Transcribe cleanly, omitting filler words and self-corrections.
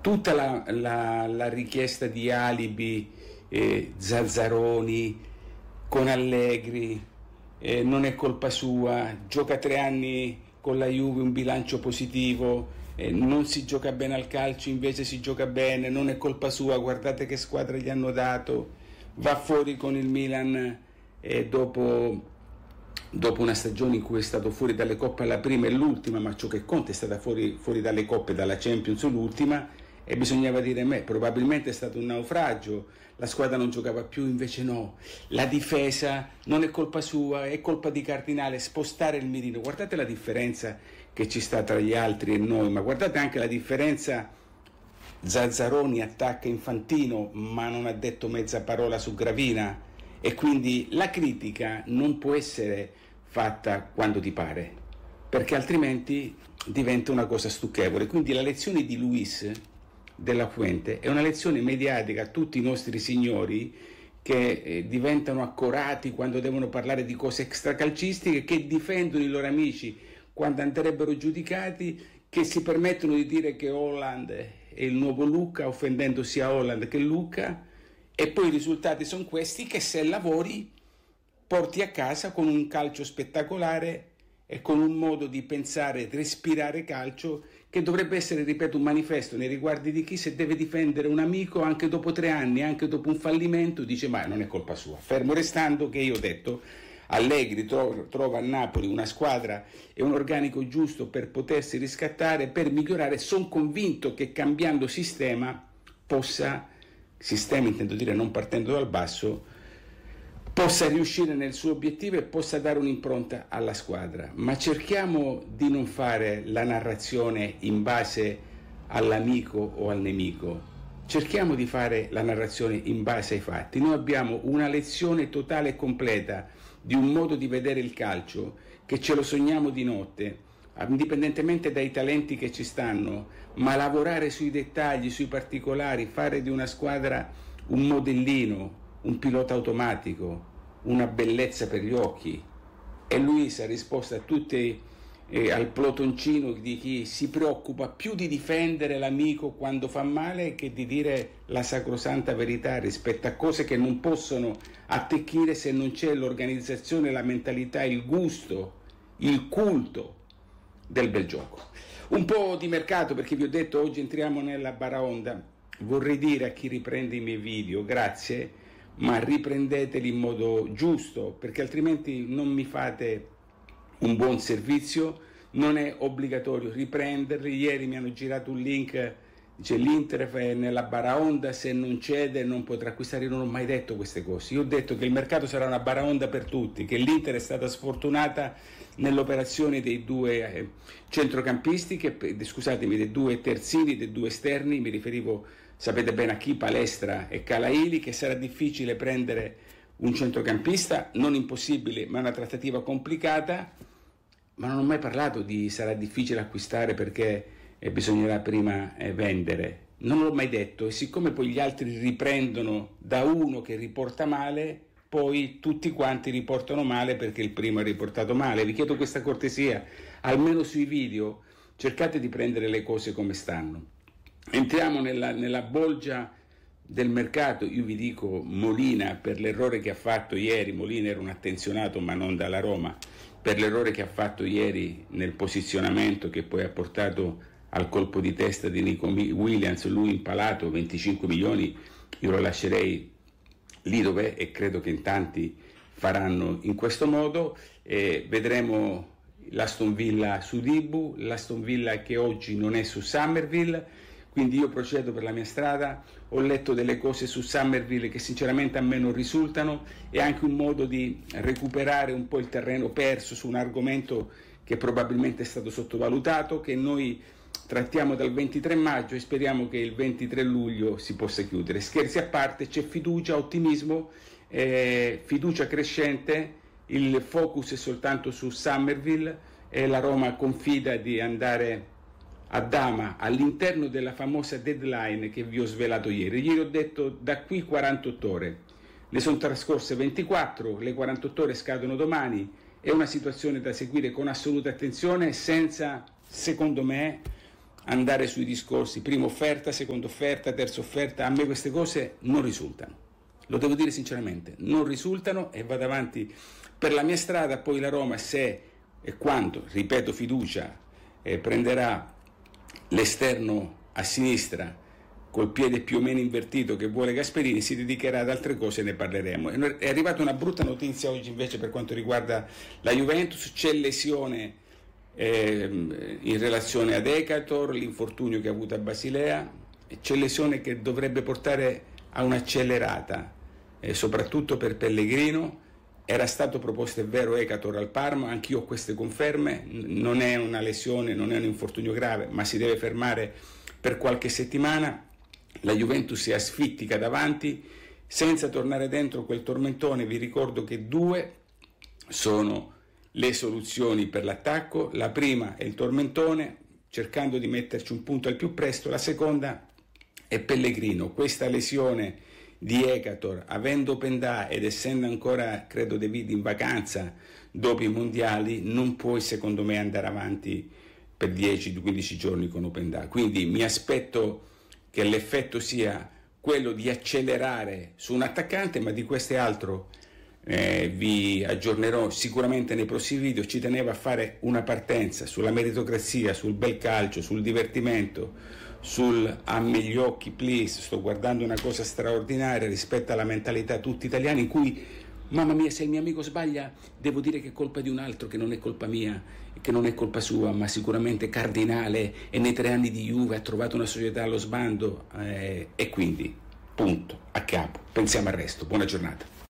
tutta la richiesta di alibi, Zazzaroni con Allegri, non è colpa sua, gioca 3 anni con la Juve, un bilancio positivo, non si gioca bene al calcio, invece si gioca bene, non è colpa sua, guardate che squadra gli hanno dato, va fuori con il Milan dopo una stagione in cui è stato fuori dalle coppe alla prima e l'ultima, ma ciò che conta è stata fuori dalle coppe, dalla Champions l'ultima, e bisognava dire probabilmente è stato un naufragio, la squadra non giocava più, invece no, la difesa non è colpa sua, è colpa di Cardinale, spostare il mirino. Guardate la differenza che ci sta tra gli altri e noi, ma guardate anche la differenza. Zazzaroni attacca Infantino ma non ha detto mezza parola su Gravina, e quindi la critica non può essere fatta quando ti pare, perché altrimenti diventa una cosa stucchevole. Quindi la lezione di Luis della Fuente è una lezione mediatica a tutti i nostri signori che diventano accorati quando devono parlare di cose extracalcistiche, che difendono i loro amici quando andrebbero giudicati, che si permettono di dire che Haaland è il nuovo Lucca, offendendo sia Haaland che Lucca, e poi i risultati sono questi, che se lavori porti a casa con un calcio spettacolare e con un modo di pensare, respirare calcio, che dovrebbe essere, ripeto, un manifesto nei riguardi di chi, se deve difendere un amico anche dopo 3 anni, anche dopo un fallimento, dice ma non è colpa sua, fermo restando che io ho detto Allegri trova a Napoli una squadra e un organico giusto per potersi riscattare, per migliorare. Sono convinto che cambiando sistema intendo dire non partendo dal basso, possa riuscire nel suo obiettivo e possa dare un'impronta alla squadra. Ma cerchiamo di non fare la narrazione in base all'amico o al nemico, cerchiamo di fare la narrazione in base ai fatti. Noi abbiamo una lezione totale e completa di un modo di vedere il calcio che ce lo sogniamo di notte, indipendentemente dai talenti che ci stanno, ma lavorare sui dettagli, sui particolari, fare di una squadra un modellino, un pilota automatico, una bellezza per gli occhi. E Luis ha risposto a tutti, al plotoncino di chi si preoccupa più di difendere l'amico quando fa male che di dire la sacrosanta verità rispetto a cose che non possono attecchire se non c'è l'organizzazione, la mentalità, il gusto, il culto del bel gioco. Un po' di mercato, perché vi ho detto oggi entriamo nella baraonda. Vorrei dire a chi riprende i miei video grazie, ma riprendeteli in modo giusto, perché altrimenti non mi fate un buon servizio. Non è obbligatorio riprenderli. Ieri mi hanno girato un link, dice l'Inter è nella baraonda, se non cede non potrà acquistare. Io non ho mai detto queste cose, io ho detto che il mercato sarà una baraonda per tutti, che l'Inter è stata sfortunata nell'operazione dei 2 centrocampisti, dei 2 terzini, dei 2 esterni, mi riferivo, sapete bene a chi, Palestra e Calaili, che sarà difficile prendere un centrocampista, non impossibile ma una trattativa complicata. Ma non ho mai parlato di sarà difficile acquistare perché bisognerà prima vendere, non l'ho mai detto, e siccome poi gli altri riprendono da uno che riporta male, poi tutti quanti riportano male perché il primo ha riportato male. Vi chiedo questa cortesia, almeno sui video cercate di prendere le cose come stanno. Entriamo nella bolgia del mercato. Io vi dico Molina, per l'errore che ha fatto ieri. Molina era un attenzionato ma non dalla Roma, per l'errore che ha fatto ieri nel posizionamento che poi ha portato al colpo di testa di Nico Williams, lui impalato 25 milioni, io lo lascerei lì dov'è e credo che in tanti faranno in questo modo. Vedremo l'Aston Villa su Dibu, l'Aston Villa che oggi non è su Summerville, quindi io procedo per la mia strada. Ho letto delle cose su Summerville che sinceramente a me non risultano, è anche un modo di recuperare un po' il terreno perso su un argomento che probabilmente è stato sottovalutato, che noi trattiamo dal 23 maggio e speriamo che il 23 luglio si possa chiudere. Scherzi a parte, c'è fiducia, ottimismo, fiducia crescente, il focus è soltanto su Summerville e la Roma confida di andare a dama all'interno della famosa deadline che vi ho svelato ieri. Ieri ho detto da qui 48 ore, ne sono trascorse 24, le 48 ore scadono domani, è una situazione da seguire con assoluta attenzione senza, secondo me, andare sui discorsi, prima offerta, seconda offerta, terza offerta. A me queste cose non risultano, lo devo dire sinceramente, non risultano, e vado avanti per la mia strada. Poi la Roma, se e quando, ripeto, fiducia, prenderà l'esterno a sinistra col piede più o meno invertito che vuole Gasperini, si dedicherà ad altre cose e ne parleremo. È arrivata una brutta notizia oggi invece per quanto riguarda la Juventus: c'è lesione in relazione ad Ekator, l'infortunio che ha avuto a Basilea, c'è lesione che dovrebbe portare a un'accelerata, soprattutto per Pellegrino. Era stato proposto, è vero, Ekator al Parma, anch'io ho queste conferme, non è una lesione, non è un infortunio grave, ma si deve fermare per qualche settimana. La Juventus si asfittica davanti senza tornare dentro quel tormentone. Vi ricordo che 2 sono le soluzioni per l'attacco: la prima è il tormentone, cercando di metterci un punto al più presto; la seconda è Pellegrino. Questa lesione di Ekator, avendo Pendà ed essendo ancora, credo, De Viti in vacanza dopo i mondiali, non puoi secondo me andare avanti per 10-15 giorni con Opendà. Quindi mi aspetto che l'effetto sia quello di accelerare su un attaccante, ma di questo e altro vi aggiornerò sicuramente nei prossimi video. Ci tenevo a fare una partenza sulla meritocrazia, sul bel calcio, sul divertimento, sul "ammi gli occhi please", sto guardando una cosa straordinaria rispetto alla mentalità tutti italiani, in cui, mamma mia, se il mio amico sbaglia devo dire che è colpa di un altro, che non è colpa mia, che non è colpa sua, ma sicuramente Cardinale, e nei 3 anni di Juve ha trovato una società allo sbando, e quindi punto, a capo, pensiamo al resto. Buona giornata.